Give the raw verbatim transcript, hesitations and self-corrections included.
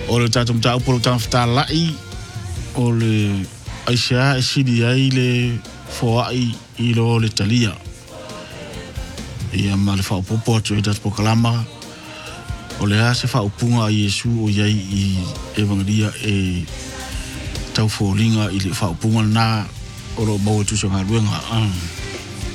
o le tatou mta upolo taftalai o le aisha sidi ai le foai i lo le talia ia ma le fa'apopo atu e tatu pokalama o le a se fa'aupunga a Iesu o iai i evangelia e tau fōlinga i le fa'aupunga na o lo mau e tuso ngā ruenga.